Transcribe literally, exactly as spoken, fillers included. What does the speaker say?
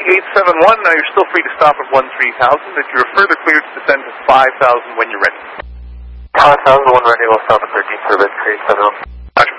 eight seven one, now you're still free to stop at one three thousand, but you're further cleared to descend to five thousand when you're ready. five thousand, one ready, we'll stop at thirteen for bit three seven one.